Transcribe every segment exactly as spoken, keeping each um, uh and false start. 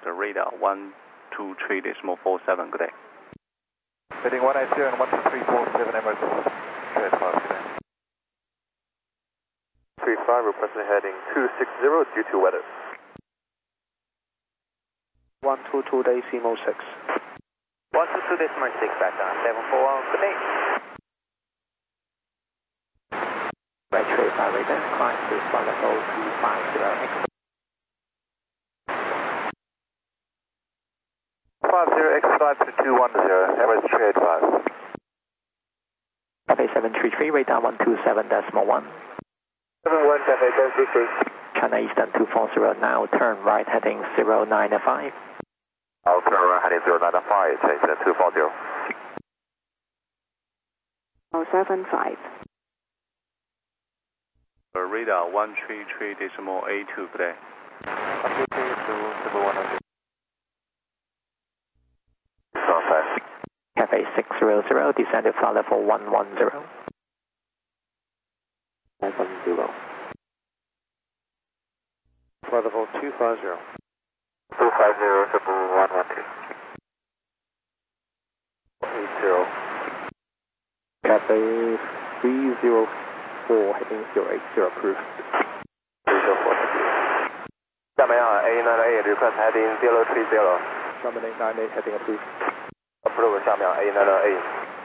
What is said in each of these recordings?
after radar one two three decimal four seven, good day. Heading one eight zero and one two three four seven, Emirates, trade five, good day. three five, requesting heading two six zero due to weather. one two two decimal six. one two two decimal six, back on seven four one, good day. Right, trade five, radar, climb to flight level two five zero, X. five zero X five two one zero, Emirates, trade five. Cafe seven three three, radar one two seven decimal one. seven one, Cafe seven three three. China Eastern two four zero, now turn right heading zero nine five. I'll turn right heading zero nine five, China Eastern two four zero. oh seven five. Radar one three three decimal eight two, good day. one two three to double one hundred. Cafe six zero zero, descend to flight level one one zero. one one zero. Flight level two five zero. two five zero, double one one two. eight zero. Cafe three zero four, heading zero eight zero, approved. three zero four. 下面啊 A nine eight, request heading zero three zero. Summon eight nine eight, heading approved. Approve 下面 A nine eight.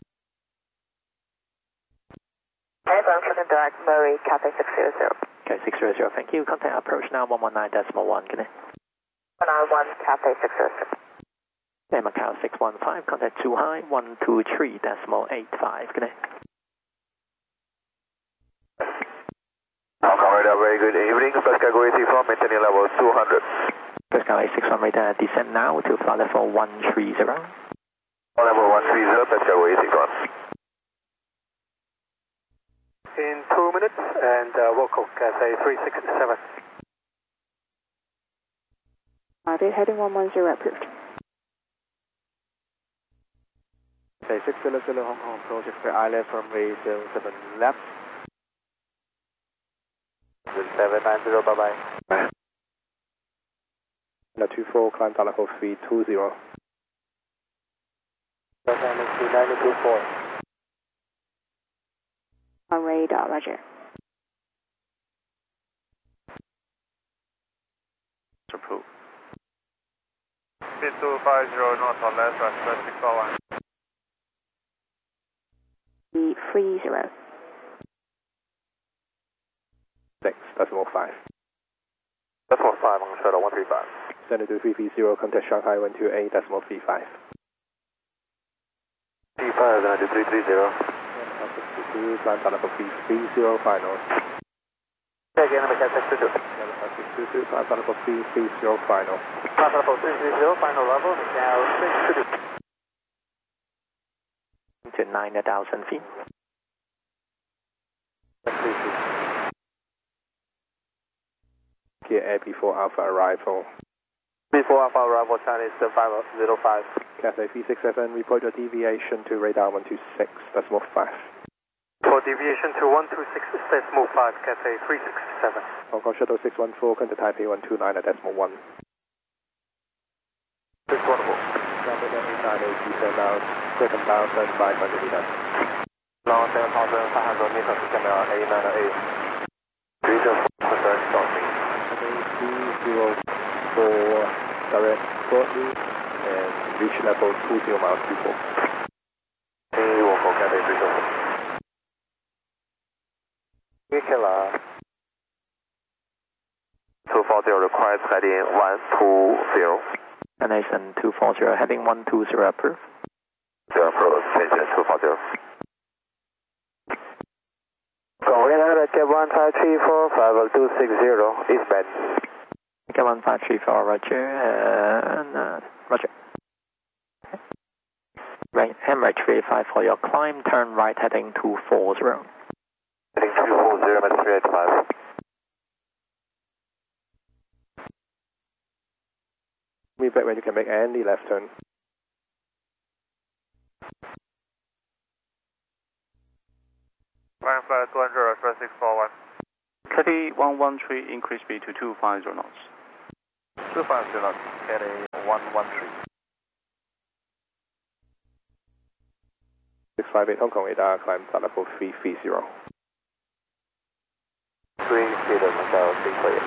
Airborne Chicken Direct, Murray, Cafe six zero zero. Okay, six zero zero, thank you. Contact approach now one one nine decimal one, good day. one nine one, Cafe six zero zero. Air Macau six one five, contact two high, one two three decimal eight five, good day. Falcon radar, very good evening. First cargo eighty four, maintaining level two hundred. First Sky six one radar, descend now to flight level one three zero. Level one three zero, first cargo eighty four. In two minutes, and uh, local Cathay three six seven. Are heading one one zero, approved. Cathay six zero zero, Hong Kong, approach for island from way zero seven left. seven nine zero, bye bye. No two four, climb down level three two zero. nine two four. On radar, roger. Approved. two five zero, north on left, right, six four one. The three zero. six, decimal five. Decimal five on shuttle one three five. Send it to three three zero, contact Shanghai one two eight, decimal three five. three five, then I do three three zero. Two, climb down level three three zero, final. Say again, I'm at six two two. six two two, climb down level three three zero, final. Climb level three three zero, final level, now six two two. To nine thousand feet. Gear air before Alpha arrival. Before Alpha arrival, Chinese five zero five. Cathay three six seven, report your deviation to radar one two six, decimal five. For deviation to one two six, decimal five, Cathay three six seven. Hong Kong Shuttle six one four, contact Taipei one two nine, decimal one. six one four. Number eight nine eight, descend now, second thousand five hundred meters. Long seven thousand five hundred meters, descend now, A nine eight. three zero four, contact starting. three zero four, direct shortly, and reach level two zero miles before. A one four, Cathay three zero four. Killer. two four zero requires heading one two zero. And Eastern two four zero, heading one two zero, approved. zero approved, station two four zero. Going ahead at Cap one five three four, five two six zero, eastbound. Cap one five three four, roger, and uh, roger. Right, Emirates three eight five for your climb, turn right heading two four zero. Heading two four zero, Emirates three eight five. Me back when you can make any left turn. Line flight two hundred, six four one. Cathay one one three, increase speed to two five zero knots. two five zero knots, Cathay one one three. six five eight Hong Kong radar, climb tower level three three zero. three zero Macau six clear.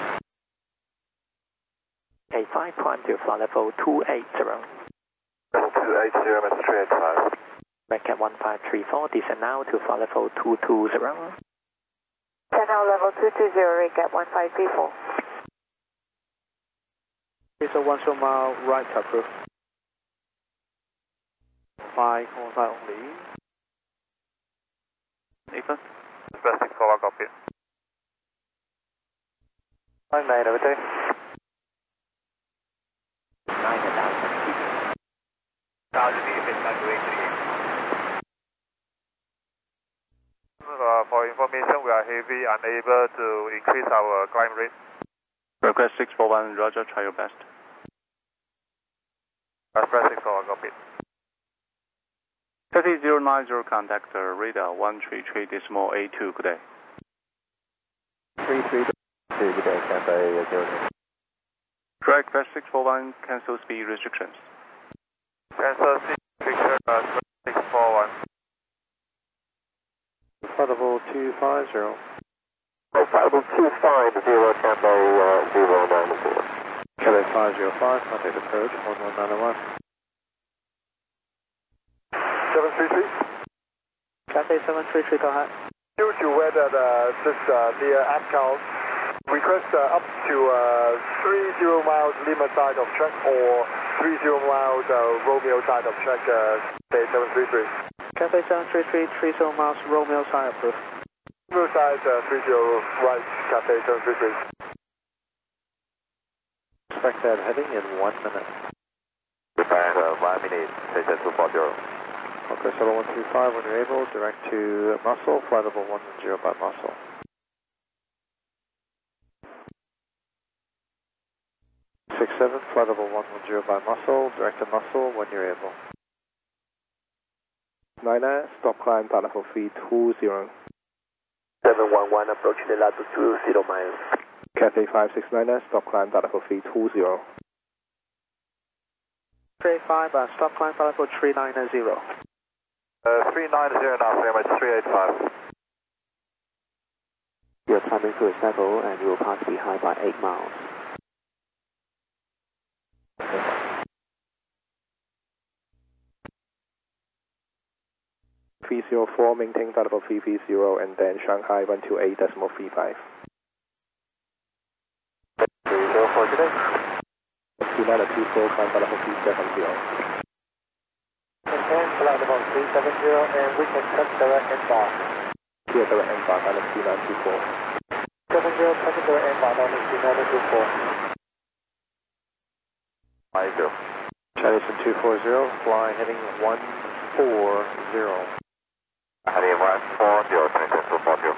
eight five, climb to flight level two eight zero. two eight zero, Master three eight five. Recap one five three four, descend now to flight level two two zero. Channel level two two zero, recap one five three four. It's a one zero mile right approved. Five on five only. Ethan. Best four one copy. Five nine over two. Nine and out. Uh, for information, we are heavy, unable to increase our climb rate. Request six four one, Roger, try your best. Request six four one, copy. thirty zero nine zero, contact uh, radar one three three decimal eight two, good day. three three two, good day, Cathay zero. Request six four one, cancel speed restrictions. Cancel speed restriction, uh, six four one. Flight level two five zero. Flight level two five zero, Cathay uh, zero nine four. Cathay five zero five, contact approach one one nine one. seven three three. Cathay seven three three, go ahead. Due to weather, uh, this uh, near Apcal, request uh, up to uh, three zero miles Lima side of track or three zero miles uh, Romeo side of track, uh, say seven three three. Cathay seven three three, three zero miles Romeo side approved. Romeo side uh, three zero right, Cathay seven three three. Expect that heading in one minute. Prepare uh, one minute, station two four zero. Okay, seven one two five, when you're able, direct to Muscle, flight level one zero by Muscle. six seven, flight level one one zero by Muscle, direct to Muscle when you're able. Niner, stop climb tower level three two zero. seven one one, approaching the latitude two zero miles. Cathay five six niner, stop climb tower level three two zero. three eight five, uh, stop climb flight level three nine zero. Uh, three nine zero now, very much three eight five. You're climbing through a circle and you will pass behind by eight miles. three zero four, maintain tower level three three zero, and then Shanghai one two eight decimal three five. three zero four today. two nine two four, climb tower level three seven zero. Maintain flight level three seven zero, and we can cut direct inbound. Clear direct inbound, island two nine two four. seven zero, cut direct inbound, island two nine two four. five zero. Chinese two four zero, fly heading one four zero. Heading one four zero, Chinese two four zero.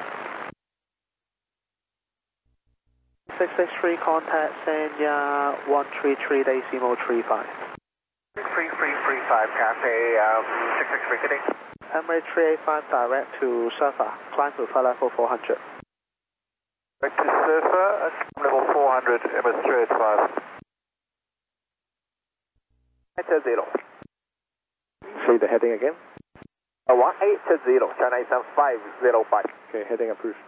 six six three, contact Sanya one three three decimal three five. three three three five, Cathay um, six six three, today. Emirates three eight five, direct to Surfer, climb to flight level four hundred. Back to Surfer, at level four hundred, Emirates three eight five. eight zero. Say the heading again. Uh, one eight zero, China Eastern five zero five. Okay, heading approved.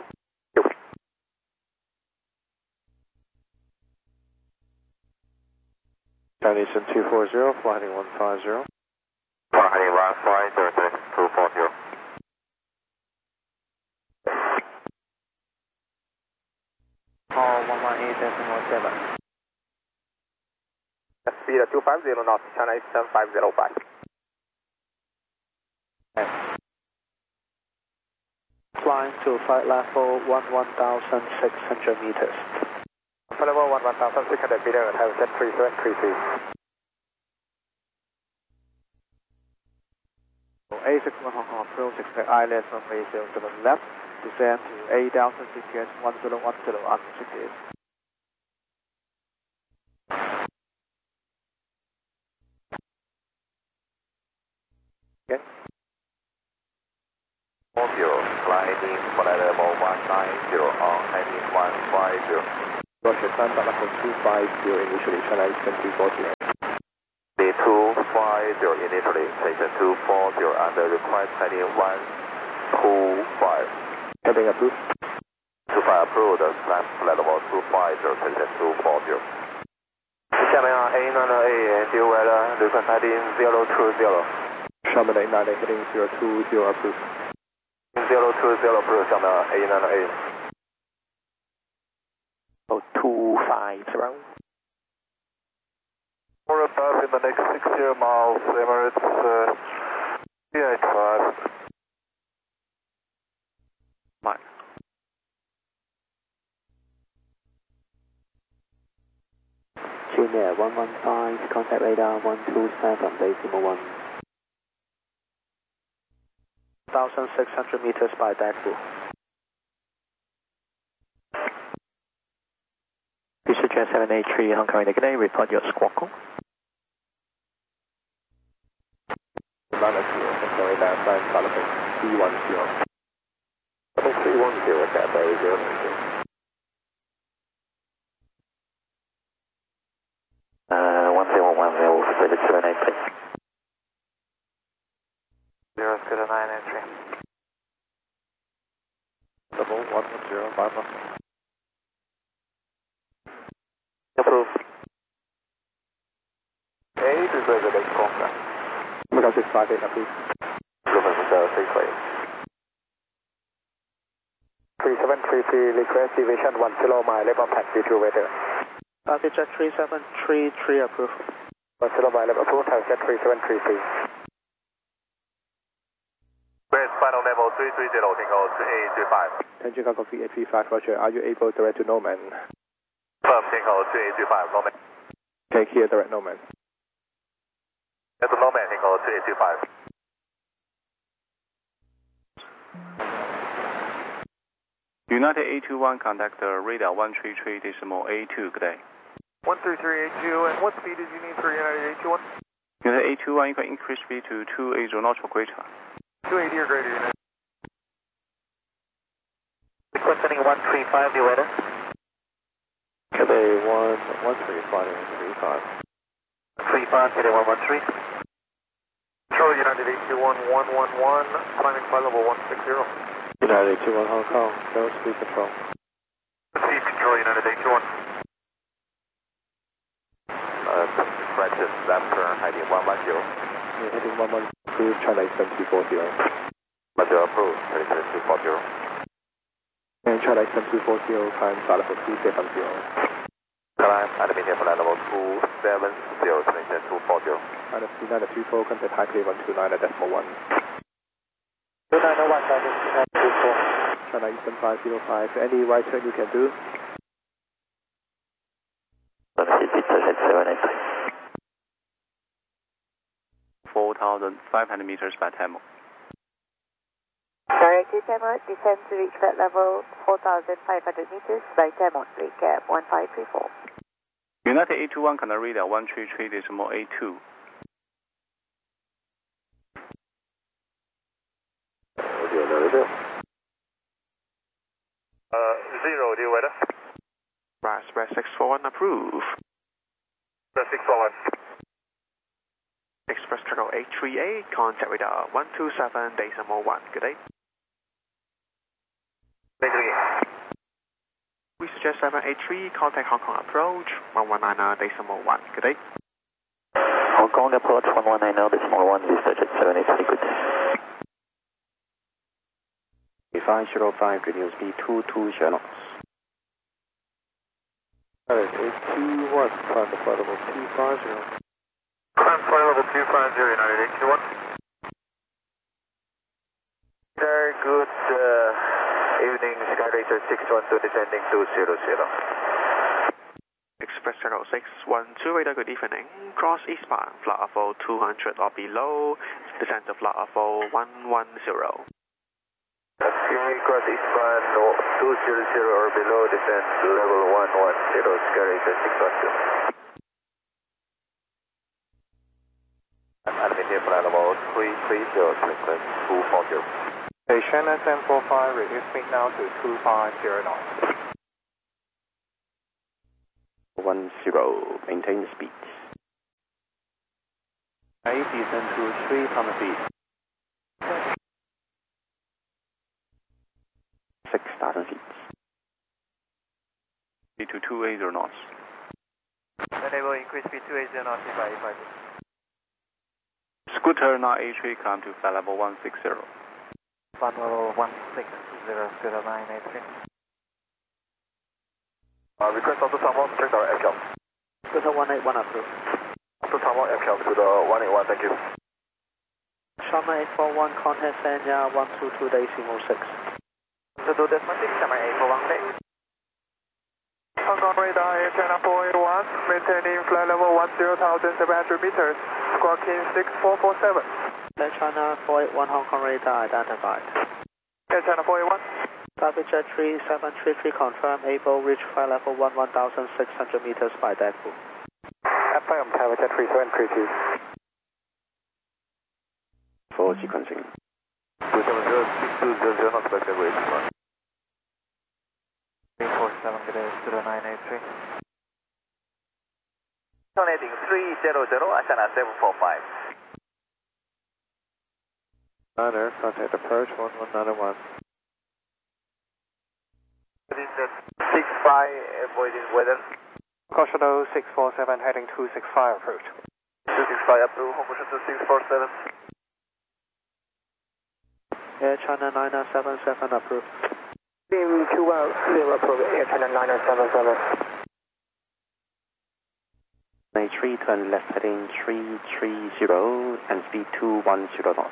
Chinese two four zero, fly heading one five zero. Fly heading one five zero, two four zero. Call one one eight decimal seven. Speed two five zero knots, China Eastern five zero five. Flying to flight level one one thousand six hundred meters. Flight level one one thousand six hundred meters, have set three seven three three. A six one Hong Kong approach, expect I L S runway zero seven left, descend to A Delta C T S one zero one zero, unrestricted. Okay. four zero, gliding flight level one nine zero on heading one five zero. Roger, climb tower level two five zero, initially China Eastern two four zero. five zero initially, station two four zero, and the required heading one two five. Heading approved. two five approved, climb flight level two five zero, station two four zero. 下面啊 A nine A 丢为了旅客 heading zero two zero。 下面 A nine A heading zero two zero approved. zero two zero approved, 下面 A nine A. Oh, two five zero. More above in the next sixty miles, Emirates uh, three eight five. Mike. Junior one one five, contact radar one two seven, decimal one. one thousand six hundred meters by Dagbu. Jet seven eight three, Hong Kong, good day, report your squawk call. Minus zero, Hong Kong, radar, flying Sullivan, three one zero. three one zero, Cathay zero zero. Uh, one zero one zero, Jet seven eight three. zero zero nine eight three. Double one one zero, five one. Approved. eight is the next contact. Macau six five eight approved. Lumen six five eight. three seven three three, request deviation one kilo mile, left on taxi to weather. Target jet three seven three three approved. one kilo mile, left approved, target three seven three three. Where's final level three three zero, Tinko three eight three five. Engine cargo three eight three five, roger. Are you able to direct to Norman? Firm, Tinko three eight three five, Norman. Take here, direct Norman. That's Norman, Tinko three eight three five. United A two one, contact the radar one three three decimal A two, good day. one three three eight two, and what speed did you need for United A two one? United A two one, you can increase speed to two eighty knots or greater. two eighty or greater, United. Requesting one three five, the weather. Cathay one one three, flying three five. three five, Cathay one one three. Control United A two one, one one one, climbing flight level one six zero. United A two one, Hong Kong, no speed control. Speed control United A two one. Uh, right left turn, heading one one zero. Yeah, heading one one, approved, China seven two four zero. Roger, approved, seven two four zero. And China seven two four zero, climb Sullivan two seven zero. Climb and maintain flight level two seven zero, station two four zero. China C nine two four, contact Taipei one two nine decimal one. two nine one, target two nine two four. China Eastern five zero five, any right turn you can do? four thousand five hundred meters by Tamil. Direct to Tamil, descend to reach flight level four thousand five hundred meters by Tamil, recap one five three four. United A two one, contact radar one three three decimal A two. Uh, zero, dear weather. Raspberry six four one approved. six four one. Express Trickle eight three eight, contact radar one two seven, decimal one, good day. We suggest seven eight three, contact Hong Kong approach one one nine decimal one, good day. Hong Kong approach one one nine decimal one, research at seven eight three, good day. five zero five, reduce speed two two zero knots. Alright, A two one, climb the flight level two five zero. Climb flight level two five zero, United A two one. Very good uh, evening, Skyracer six one two descending two zero zero. Express Trickle six one two, radar, good evening. Cross eastbound, flight level two hundred or below, descend to flight level one one zero. Okay, cross eastbound two zero zero or below, descend to level one one zero, Skyracer six one two. And maintain flight level three three zero, request two four zero. Station S M four five, reduce speed now to two five zero knots. one zero, maintain speed. eight, descend to three thousand feet. six thousand feet. Speed to two eighty knots. Enable increase speed two eighty knots by eight five. Scooter nine eight three, climb to flight level one sixty. Flight level one six zero zero nine eight three. Uh, request Doctor Samuel to check our F count. Scooter one eight one approved. Doctor Samuel F count to the one eight one, thank you. Sharma eight four one, contact Sanya one two two decimal six. To do this, Sharma eight four one, day. Hong Kong radar, Air China four eight one, maintaining flight level one zero thousand seven hundred meters, squawking six four four seven. Air China four eight one, Hong Kong radar identified. Air China four eight one. Traffic jet three seven three three confirm, able reach flight level one one thousand six hundred meters by deckbook. F I M Traffic jet three seven three two. For sequencing. two seven zero six two zero zero, not expected rate. three four seven, good day, zero nine eight three. Terminating three zero zero, Asana seven four five. Niner, contact approach one one nine one. six five, avoiding weather. Koshado six four seven, heading two six five approach. two six five approved, Hong Kong two six four seven. Air China nine seven seven approved. Team two one zero approved, Air China nine seven seven. nine three, turn left heading three three zero and speed two one zero knots.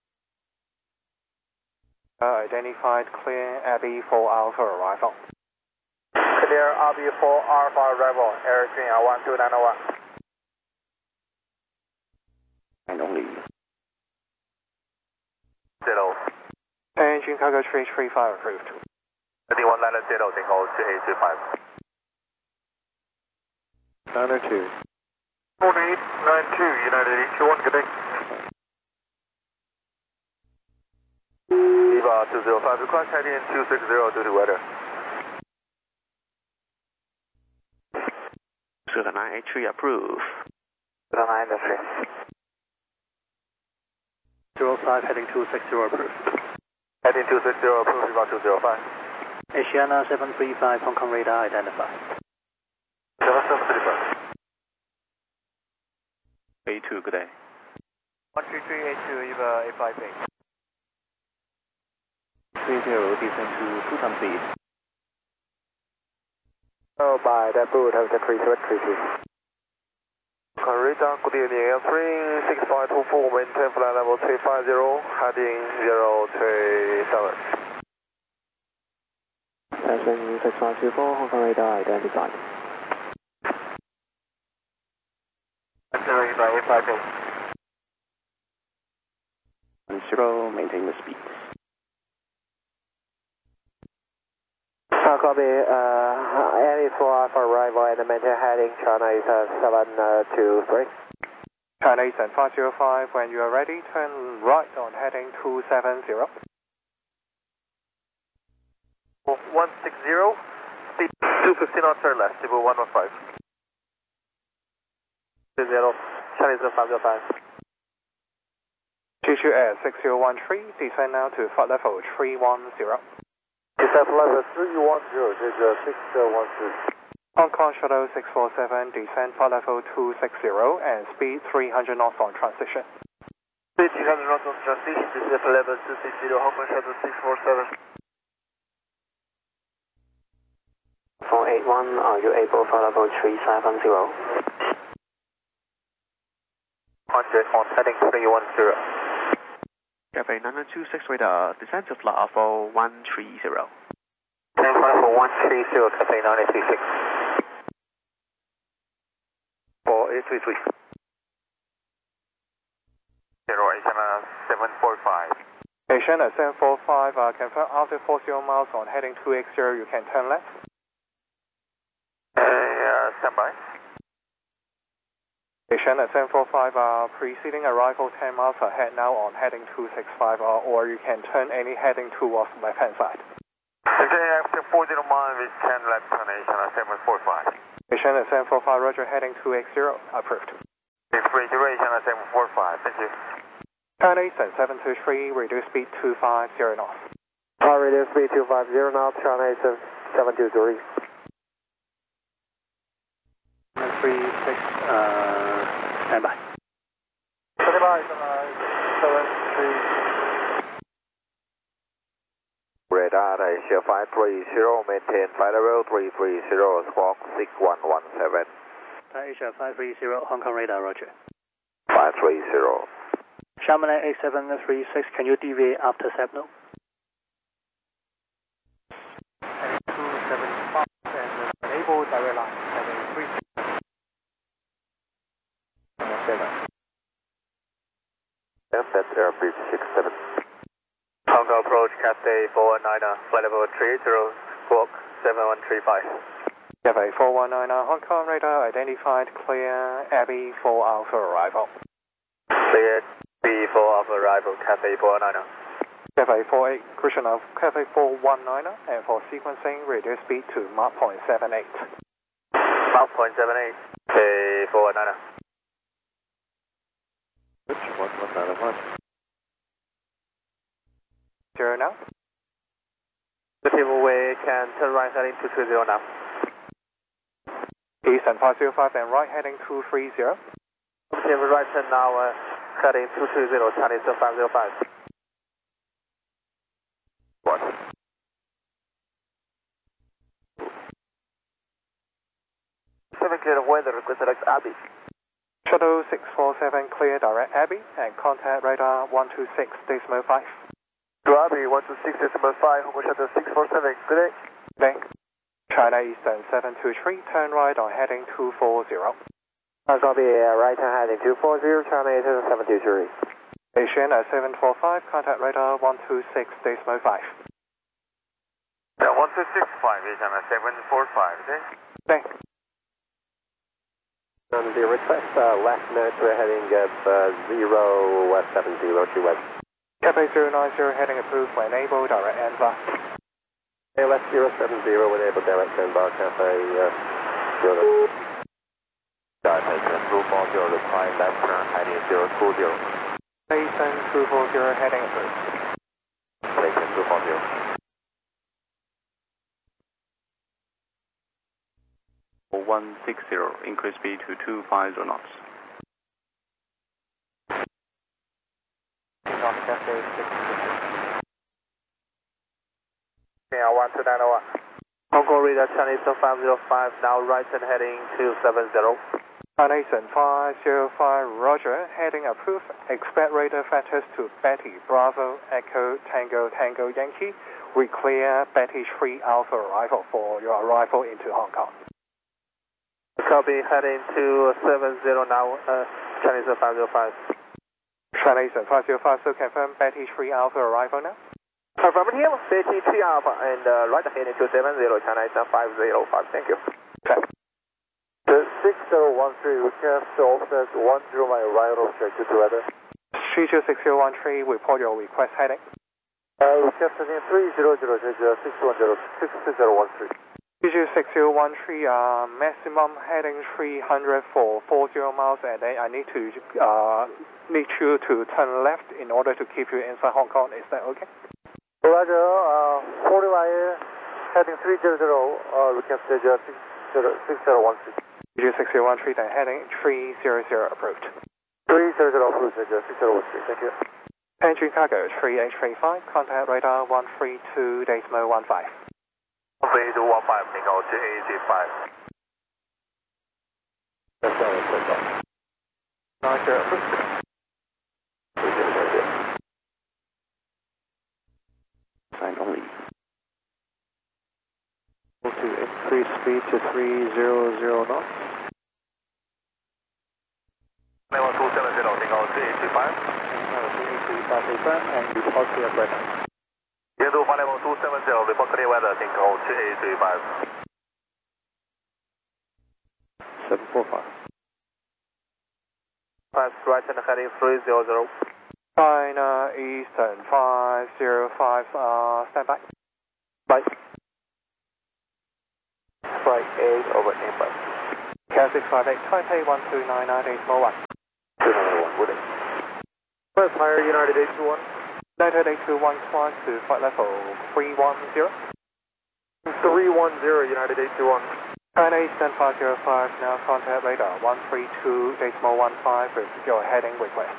Uh, identified clear Abbey for Alpha arrival. Clear R B four Alpha arrival, Air China one two nine one. And only. Zero. Engine cargo three three five approved. one nine zero, Dingo two eight three five. Niner two. one eight nine two, United eight two one, good day. Viva two zero five, request heading two six zero due to weather. Scooter nine eight three approved. zero nine eight three. zero five, heading two six zero approved. Heading two six zero, approved, Viva two zero five. Asiana seven three five, Hong Kong radar identified. seven seven three five. A two, good day. one three three eight two, Eva eight five eight. three zero, descend to two thousand feet. Oh, by that boot, have the three seven three two. Radar, good evening, Air three six five two four, maintain flight level three five zero, heading zero three seven. Passing six five two four, Hong Kong radar identified. zero eight five eight. One zero, maintain the speed. Uh, copy, uh, Air four Alpha arrival and maintain heading, China is uh, seven two three. China Eastern five zero five, when you are ready, turn right on heading two seven zero. one six zero, speed two fifty knots, turn left, Cebu one one five. two zero, Chinese five zero five. G two Air six zero one three, descend now to flight level three one zero. Descent level three one zero, this is six one three. Hong Kong Shuttle six four seven, descend flight level two six zero and speed three hundred knots on transition. Speed three hundred knots on transition, descent level two six zero, Hong Kong Shuttle six four seven. four eight one, are you able for level three seven zero? Contact on heading three one zero. Cafe nine two six radar, descend to flight level one three zero. ten five for one three zero, Cafe nine eight three six. four eight three three. zero Asiana seven four five. Asiana seven four five, uh, confirm after forty miles on heading two X zero, you can turn left. Uh, yeah, stand by. Asiana seven four five, uh, preceding arrival ten miles ahead now on heading two six five, uh, or you can turn any heading towards left hand side. Okay, after forty miles with ten left turn, Asiana seven four five. Asiana seven four five, roger, heading two X zero, approved. Free zero, Asiana seven four five. five, thank you. China Eastern seven two three, reduce speed two five zero knots. All reduce speed two five zero knots, China Eastern seven two three. three six, uh, stand by. Stand by, seven three. Radar Asia five three zero, maintain flight level three three zero, squawk six one one seven. Asia five three zero, Hong Kong radar, roger. five three zero. Chamonix eight seven three six, can you deviate after signal? two seven five and enable direct line, seven three. That's airbridge six seven. Hong Kong approach, Cathay four one nine, flight level three zero, squawk seven one three five. Cathay four one nine, Hong Kong radar identified, clear, Abbey for Alpha arrival. Clear, B for Alpha arrival, Cathay four one nine. Cathay four eight, cruising of Cathay four one nine, and for sequencing, reduce speed to Mach point seven eight. Mach point seven eight, Cathay four one nine. one one nine one. Zero now. The people way can turn right heading two three zero now. Eastern five zero five and right heading two three zero. Table right turn now, uh, heading two three zero, Chinese five zero five. What? Seven clear of weather, request select Abbey. Shuttle six four seven, clear direct Abbey, and contact radar one two six decimal five. To Abbey, one two six decimal five, Hong Kong Shuttle six four seven, good day. Then, China Eastern seven two three, turn right on heading two four zero. Uh, copy, uh, right hand heading two four zero, China Eastern seven two three. Asian at seven four five, contact radar one two six decimal five. Yeah, one two six five, Asian at seven four five, okay? Then, On the request, uh, last minute, we're heading at uh, zero West seven zero two West. Cathay zero nine zero, heading approved for enable direct N V A. A L S zero seven zero, enable direct send bar, Cathay uh, zero. Cathay two four zero, require left turn heading zero two zero. Eastern two four zero, heading approved. Cathay two four zero. one six zero, increase speed to two five zero knots. Yeah, one two nine one. Hong Kong radar, Chinese five zero five, now right and heading two seven zero. Nathan five zero five, roger, heading approved. Expect radar factors to Betty Bravo Echo Tango Tango Yankee. We clear Betty three Alpha arrival for your arrival into Hong Kong. Copy, heading to seven zero now, uh, Chinese five zero five. Chinese five zero five, so confirm Betty three Alpha arrival now. Affirmative, Betty three Alpha, and uh, right heading to seven zero, Chinese five zero five, thank you. Check. The six zero one three, request offset one zero mile right of check to weather. three two six zero one three, report your request heading. Uh, request heading three zero zero six one zero six zero one three. three two six zero one three, uh, maximum heading three hundred for four zero miles, and then I need to, uh, need you to turn left in order to keep you inside Hong Kong. Is that okay? Roger, uh, forty mile, heading three zero zero, uh, request stage uh, six zero one three. three two six zero one three, then heading three zero zero approved. three zero zero approved, stage six zero one three, thank you. Engine cargo three eight three five, contact radar one three two decimal one five. one three two one five, 你好，去 A G five。 That's all, that's all. nine zero approved. Sign only. To increase speed to three zero zero knots. Level two seven zero, 你好，去 A G five。 And report clear weather. 沿途发 level two seven zero, report clear weather, 你好，去 A G five。 seven four five. Pass right and heading three zero zero. China Eastern five zero five, uh, stand by. Bye. Flight eight over inbound. Cat six five eight, Taipei one two nine nine decimal one. two nine one, good day. Press higher, United eight two one. United eight two one, climb to flight level three one zero. three one zero, United eight two one. China Eastern five zero five, now contact radar one three two decimal one five with your heading request.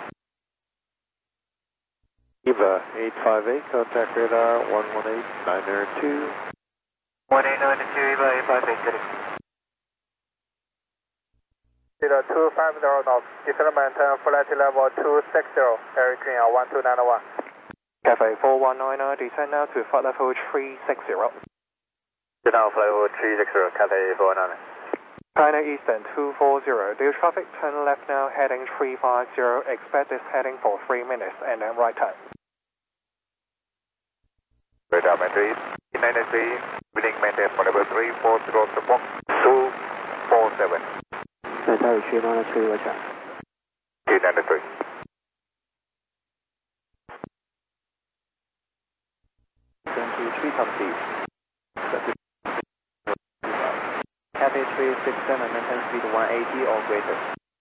Eva eight five eight, contact radar one one eight nine zero two. one eight nine two, Eva eight five eight, good. Radar two five zero knots, descend maintain flight level two six zero, area clean on one two nine one. Cafe four one nine nine, descend now to flight level three six zero. Now flight level three six zero, Cafe four nine nine. China Eastern two four zero, deal traffic, turn left now, heading three five zero, expect this heading for three minutes and then right turn. Radar maintain, nine three, winning maintain for level three four zero, support two four seven. Radar three nine three, roger. three nine three. twenty-three come please. Cathay three six seven, maintain speed one eighty or greater.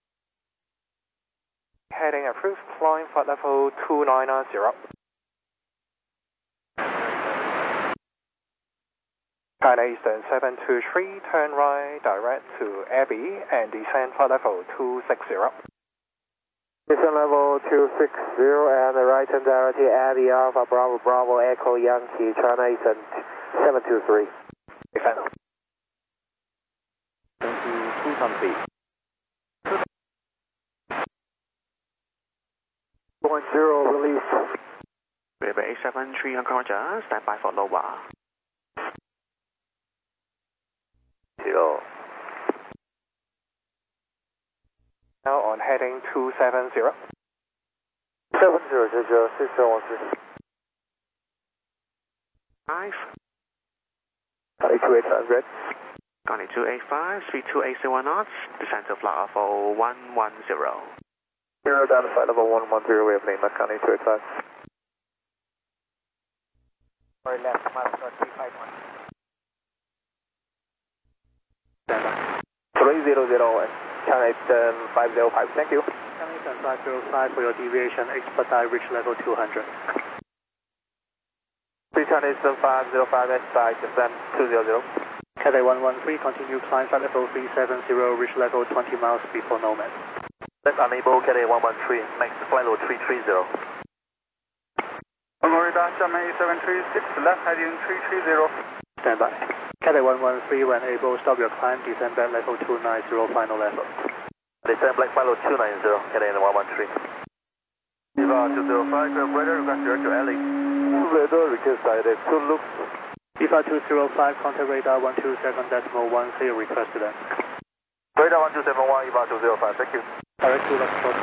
Heading approved, flying flight level two nine nine zero. China Eastern seven two three, turn right direct to Abbey and descend flight level two six zero. Descend level two six zero and the right turn directly Abbey Alpha Bravo Bravo Echo Yankee, China Eastern seven two three. Defend. twenty-two come please. one zero, release. River eight seven three, Hong Kong, roger, stand by for lower. Zero. Now on heading two seven zero. seven zero zero six zero one three. Five. eight two eight five, red. Gunny two eight five, three two eight zero knots, descend to flight level one one zero. Zero down to flight level one one zero, airplane, Gunny two eight five. Sorry, left, mile three five one. Stand by. three zero zero, China Eastern five zero five, thank you. China Eastern five zero five for your deviation, expedite reach level two hundred. China Eastern five zero five, expedite descend two zero zero. Cathay one one three, continue climb flight level three seven zero, reach level twenty miles before Nomad. Left unable, Cathay one one three, next flight level three three zero. Florida, Xiamen eight seven three six, left heading three three zero. Stand by. Cathay one one three, when able, stop your climb, descend back level two nine zero, final level. Descend black flight level two nine zero, Cathay one one three. Eva two zero five, radar request direct to Alley. Radar request direct to look. Eva two zero five, contact radar one two seven decimal one zero, request to them. Radar one two seven one, Eva two zero five, thank you. Direct to Lock short.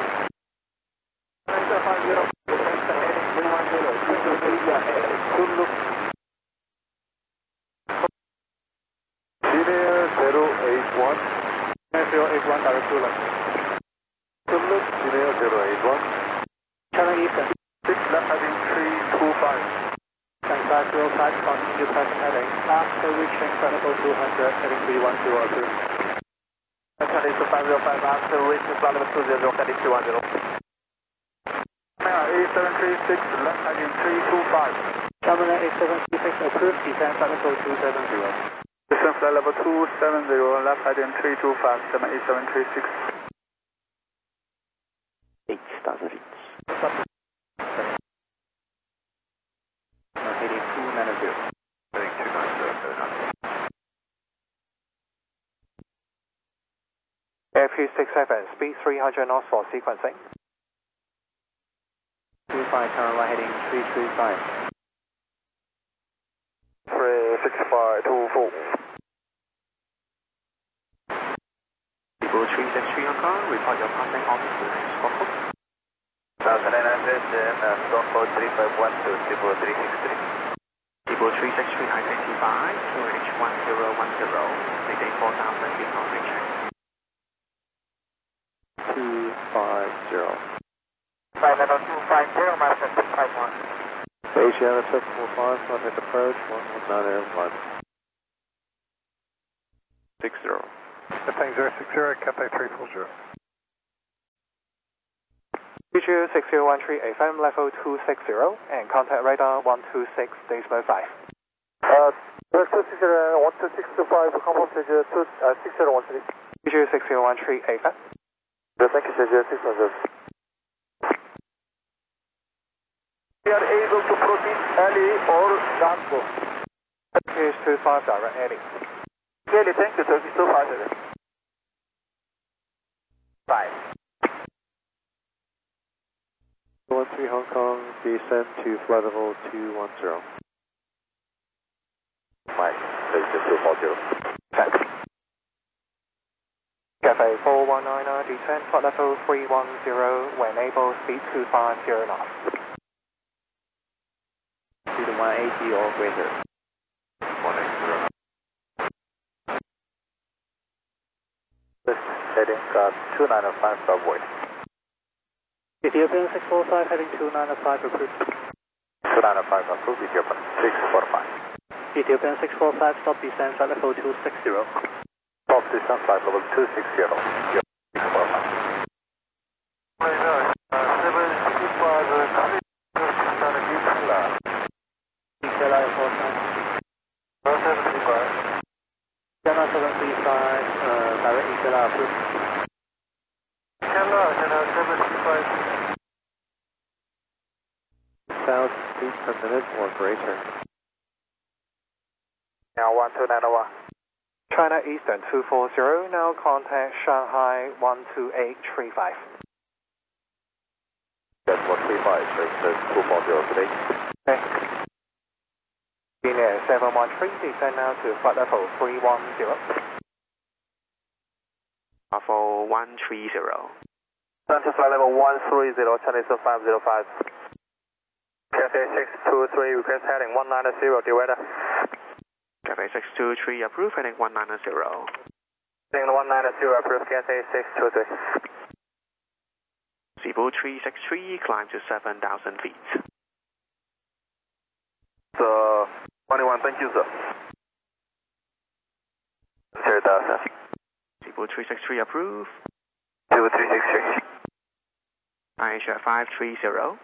zero eight one. zero eight one, direct to Lock. To look, zero eight one. China Eastern. six, left heading three two five. five zero five, continue passing heading. After reaching flight level two hundred, heading three one zero, approved. China Eastern five zero five, after reaching flight level two zero, heading three one zero. eight seven three six, left heading three two five. Terminal eight seven three six, approved, descend flight level two seven zero. Descend flight level two seven zero, left heading three two five, seven eight seven three six. eight thousand feet. Now heading two nine zero. Heading two nine zero, seven hundred. Air P six seven, speed three hundred knots for sequencing. two five, turn right heading three three five. three six five two four. People three six three Hong Kong, report your passing altitude and Stockholm. Now China Eastern, uh, Stockholm three five one to people three six three. People three six three identified, Q H one zero one zero, mayday four thousand feet on reaching. two five zero. Flight level two five zero, mile two five one. Asiana seven four five, contact approach one one nine one. six zero. Cathay zero six zero, Cathay three four zero. G G six zero one three F M level two sixty and contact radar one two six decimal five. Uh, two six zero, one two six two five, confirm stage two, uh, six zero one three. G G six zero one three F M. Thank you, stage six one zero. We are able to proceed early or Glasgow. Turkish two five direct Eddie. Clearly, thank you, Turkish two five. Five. one three Hong Kong, descend to flight level two one zero. Five, station two four zero. Thanks. Cafe four one nine nine, descend flight level three one zero, when able, speed two five zero knots. Speed one eighty or greater. one eighty. Heading uh, two nine five, subway. Ethiopian six four five, heading two nine five, approved. two nine five, approved, Ethiopian six four five. Ethiopian six four five, stop descent, flight level two sixty. Stop descent, flight level two sixty. six four five. Channel seven three five, uh, direct E T L approved. Channel, channel seven three five. six thousand feet per minute or greater. Now one two nine one. China Eastern two four zero, now contact Shanghai one two eight three five. That's one three five, station two four zero today. Okay. Linear seven one three, descend now to flight level three one zero. Bravo one three zero. Down to flight level one three zero, Chinese five zero five. Cathay six two three, request heading one nine zero, dear weather. Cathay six two three, approved, heading one nine zero. Heading one nine zero, approved, Cathay six two three. Cebu three six three, climb to seven thousand feet. So, twenty-one, thank you, sir. zero thousand. Cebu three six three, approved. two three six three. Asia five three zero.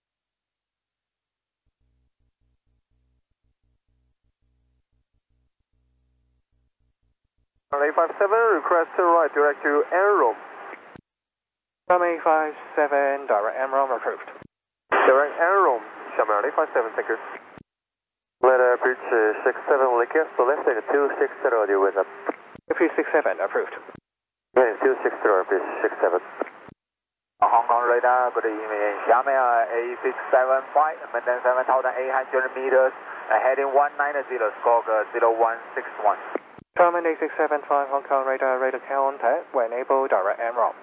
eight five seven, request to right, direct to Aero. Xiamen eight five seven, direct M ROM approved. Direct Aero, Xiamen eight five seven, thank you. Letter bridge six seven, request to left at two six zero, dear weather. P six seven, approved. Heading two six zero, bridge six seven. Hong Kong radar, good evening. Xiamen eight six seven five, maintain seven thousand eight hundred meters, heading one nine zero, squawk zero one six one. Xiamen eight six seven five, Hong Kong radar, radar contact, when able, direct M ROM.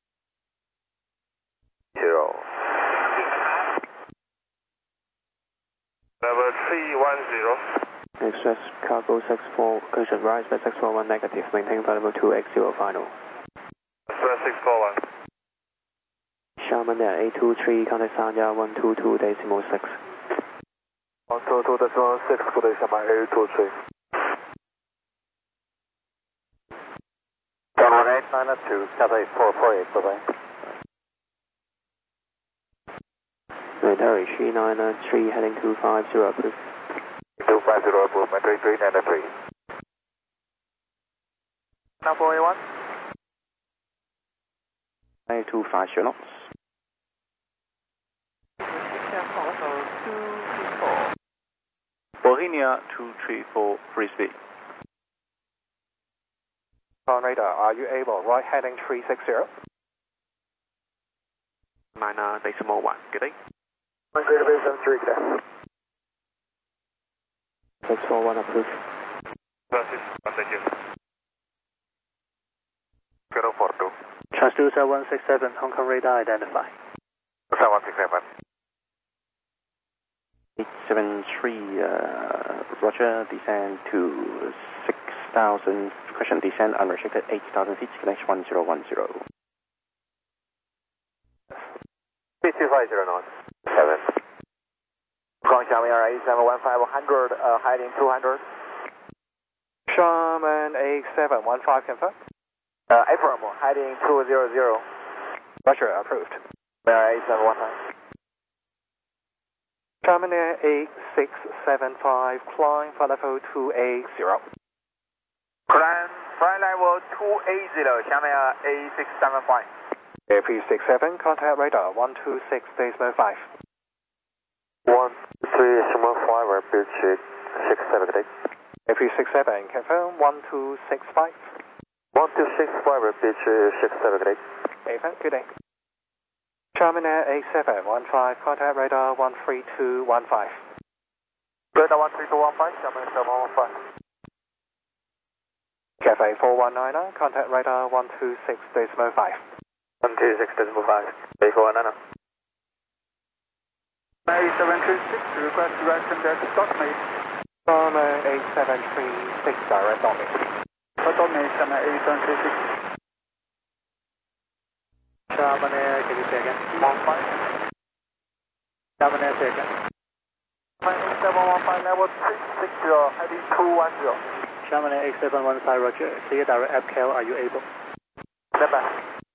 Zero. Level three one zero. Express cargo six four, cushion rise by six four one negative, maintain flight level two eight zero final. Express six four one. Xiamen at eight two three, contact Sanya one two two decimal six. one two two decimal six, good day, Xiamen eight two three. Down eight nine two, Cathay four four eight, bye bye. Military three nine three, heading two five zero, approved. two five zero, approved, three three nine three. Now four eight one. eight two five zero knots. Bohemia two three four, free speed. On radar, are you able? Right heading three six zero. Minor decimal one, good day. One greater base seven three, good day. six four one, approved. Thank you. zero four two. Transducer one six seven, Hong Kong radar identify. one six seven. eight seven three, uh, Roger, descend to six thousand, question descend unrestricted eight thousand feet, connect one zero one zero. Speed two five zero knots. seven. Hong Kong Xiamen eight seven one five, one hundred, uh, heading two hundred. Xiamen eight seven one five, confirm. Uh, affirm, heading two zero zero. Roger, approved. A seven one nine. Terminal eight six seven five, climb flight level two eighty. Climb flight level two eighty, 下面 A six seven five. A P six seven, contact radar one two six decimal five. one three decimal five, repeat six seven, good day. A P six seven, confirm one two six five. one two six five, repeat six seven, good day. Even, good day. Terminal eight seven one five, contact radar one three two one five. Radar one three two one five, 下面seven one five. Cathay four one nine nine, contact radar one two six decimal five. one two six decimal five, A four one nine nine. A seven three six, request direct contact, dot me. Terminal eight seven three six, direct dot me. Dot me, 下面 A seven three six. Terminal, can you say again? one five. Terminal, say again. A seven one five, level three six zero, heading two one zero. Terminal eight seven one five, roger. Clear direct F K L, are you able? Stand by.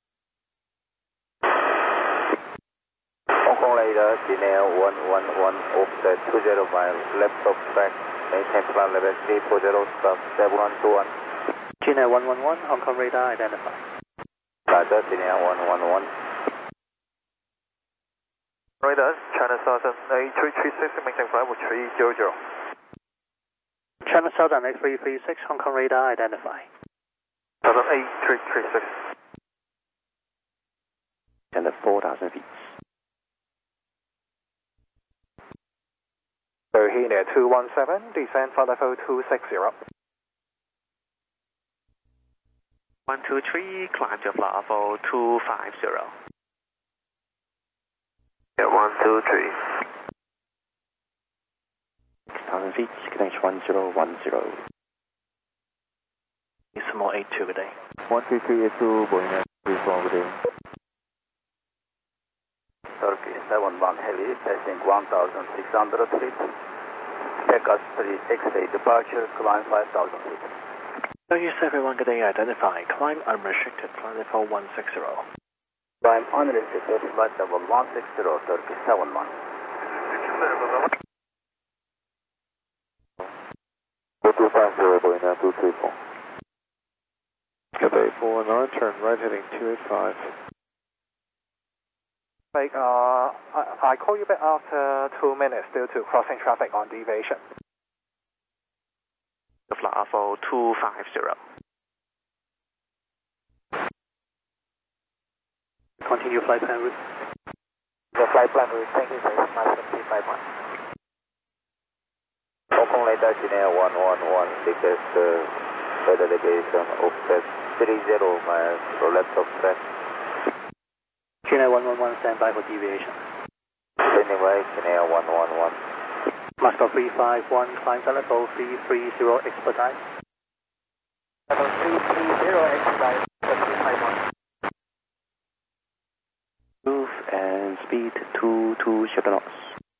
Hong Kong radar, Chennai one one one, offset two zero miles, left of track, maintain plan level three four zero, stop seven one two one. Chennai one one one, Hong Kong radar, identify. Radar, Chennai one one one. Radar, China Southern A three three six, maintain flight three zero zero. China Southern A three three six, Hong Kong radar, identify. Southern A three three six. And at four thousand feet. Bohemia two one seven, descend flight level two six zero. one two three, climb to flight level two five zero. Yeah, one two three. six thousand feet, connection one zero one zero. Small eight two, good day. one two three eight two, Bohemia three four, good day. Turkey seven one heli, passing one thousand six hundred feet. Take us three X A departure, climb five thousand feet. Turkey seven one, good day, identify. Climb unrestricted, flight level one six zero. Climb unrestricted, flight level one six zero, Turkey seven one. two five zero, Bohemia two three four. Cathay four one nine, turn right heading two eight five. Like, uh, I, I call you back after two minutes due to crossing traffic on deviation. Flight level two five zero. Continue flight plan route. The flight plan route, thank you, sir. Master three five one. Hong Kong radar, Chennai one one one, request uh, weather location, offset three zero miles, so left of track. Chennai one one one, stand by for deviation. Standing by, Chennai one one one. Moscow three five one, climb flight level three three zero, expedite. Level three three zero, expedite, three five one. Move and speed two two zero knots.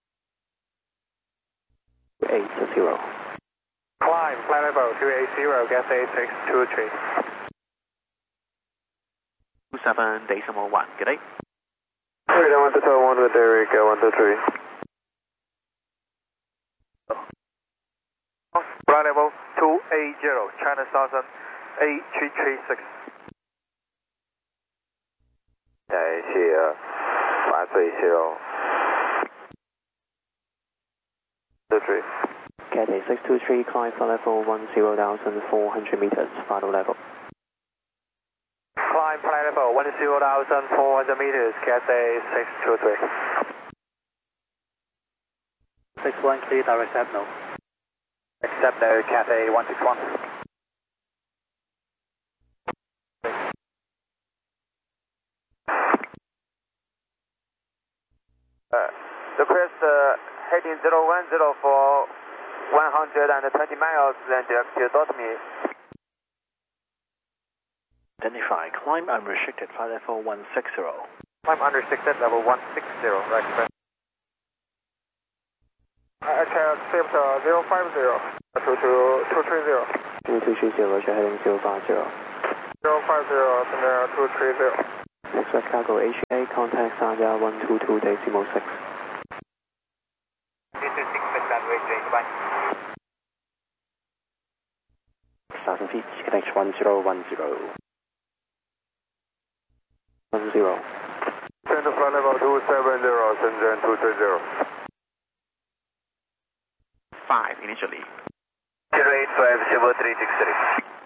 eight zero. Climb flight level two eight zero, gas A six two three. two seven decimal one, good day. Radar one two seven one with Derek one two three. Flight level two eight zero, China Southern A three three six. 感谢麻醉zero two three. Cathay six two three, climb flight level one zero thousand four hundred meters, final level. Climb flight level one zero thousand four hundred meters, Cathay six two three. six one, clear direct F no. Accept no, Cathay one six one. Uh, request uh, heading zero one zero for one hundred twenty miles, then direct to dot me. Identify, climb unrestricted, flight level one six zero. Climb unrestricted, level one six zero, right press. I can accept uh, zero five zero, two two three zero. two two three zero, roger, heading zero five zero. zero five zero, two three zero. six Chicago H A, contact Sanya one two two decimal six. This is six percent Wednesday, goodbye. six thousand feet, connection one zero one zero. one zero. Center flight level two seven zero, Shenzhen two three zero. five initially. zero eight five zero three six three.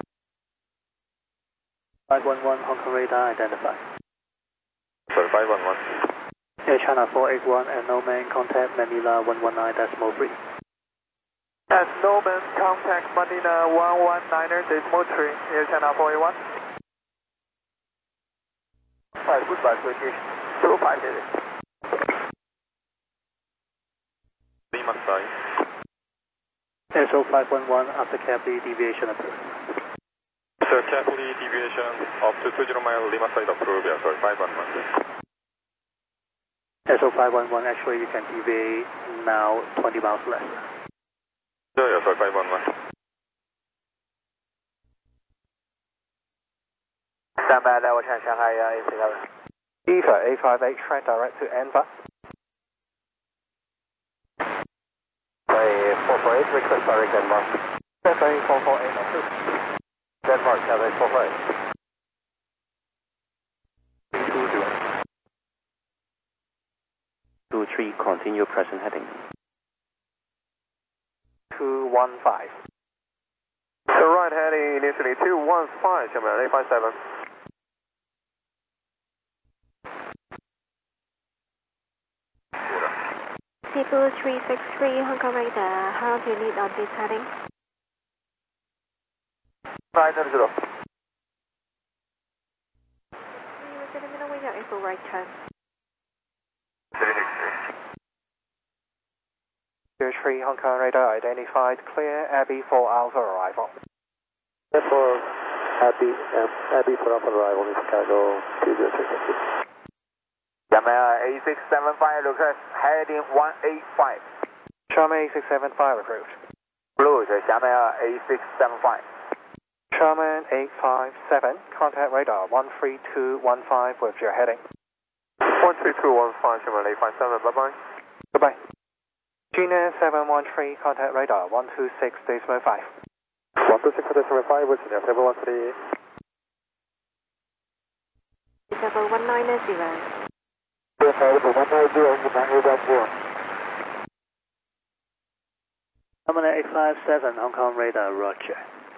five one one, Hong Kong radar identified. Sorry, five one one. Air China four eight one and no man contact Manila one one nine decimal three. And no man contact Manila one one nine decimal three. Air China four eight one. Five, goodbye, British. Two five zero. Lima side. S O five one one, after carefully deviation approved. Sir, carefully deviation up to two zero mile Lima side approved. Yeah, sorry, five one one. S O five one one, actually you can deviate now twenty miles less. Yeah, yeah, sorry, five one one. Stand by level ten, Shanghai uh, A six seven. Eva A five eight, track direct to Enver. four four eight, request direct Denmark. Cathay four four eight approved. Denmark, Cathay four four eight. two three, continue present heading. two one five. So right heading initially two one five, Shanghai eight five seven. People three six three, Hong Kong radar, how do you need on this heading? nine zero zero. We were going to wing out April right turn. three six three. zero three, Hong Kong radar identified, clear, Abbey for Alpha arrival. For Abbey, um, Abbey for Alpha arrival in Chicago two zero three six. Yamaha A six seven five, request heading one eight five. Charm A six seven five approved. Blue, Yamaha A six seven five. Charman eight five seven, contact radar one three two one five with your heading. one three two one five, Shanghai eight five seven, bye bye. Goodbye. Gina seven one three, contact radar one two six decimal five. one two six decimal five, Virginia seven one three. Double one nine zero. one nine zero, Terminal eight five seven, Hong Kong radar, roger.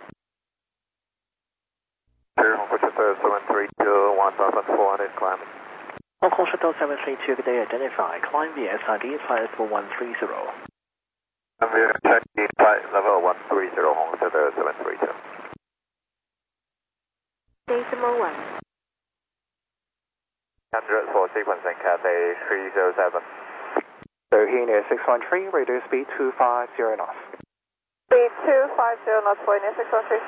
Here, Hong Kong Shuttle seven three two, one thousand four hundred climbing. Hong Kong Shuttle seven three two, good day, identify, climb the S I D flight for one three zero. And we're checking flight level one three zero, Hong Kong Shuttle seven three two. Decimal one. one hundred for sequencing, Cathay three zero seven. So here near six one three, radio speed two five zero knots. Speed two five zero knots for near six one three.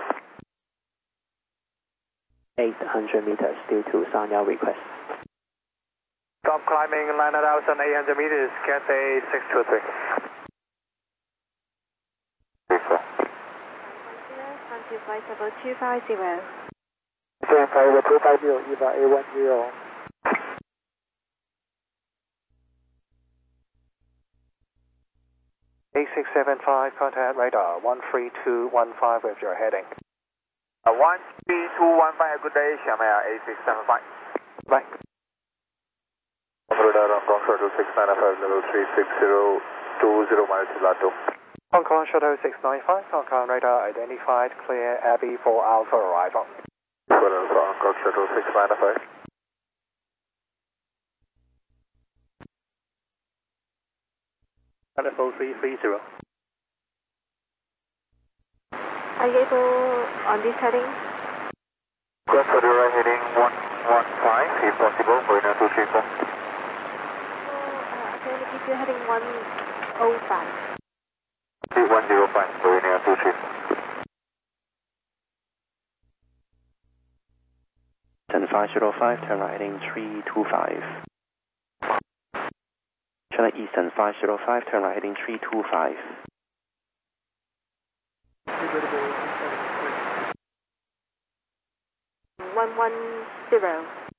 eight hundred meters due to Sanya request. Stop climbing nine thousand eight hundred meters, Cathay six two three. Country flight level two five zero. two five zero, Eva A one zero. A six seven five, contact radar one three two one five with your heading. Uh, one three two one five, good day, Yamaha A six seven five. Bye. Radar Hong Kong Shuttle six nine five, level three six zero two zero miles to Lato. Hong Kong Shuttle six nine five, Hong Kong radar identified, clear, Abbey for Alpha arrival. Hong Kong Shuttle six nine five. Telephone three three zero. Are you able on this heading? Cross for the right heading one one five, if possible, for now two three four. So, uh, I'm going to give you heading one oh five. one zero five, for now two three four. ten five zero five, turn right heading three two five. China Eastern five zero five, turn right heading three two five. one one zero.